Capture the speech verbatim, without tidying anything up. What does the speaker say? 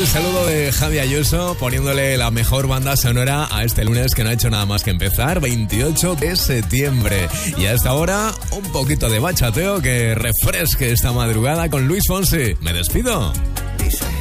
El saludo de Javi Ayuso poniéndole la mejor banda sonora a este lunes que no ha hecho nada más que empezar, veintiocho de septiembre. Y a esta hora, un poquito de bachateo que refresque esta madrugada con Luis Fonsi. Me despido. Dice.